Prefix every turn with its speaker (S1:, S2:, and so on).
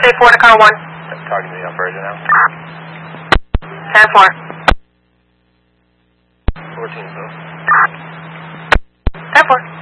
S1: 4 to car 1.
S2: Talking to the operator now.
S1: 10-4.
S2: 14, so.
S1: 10-4.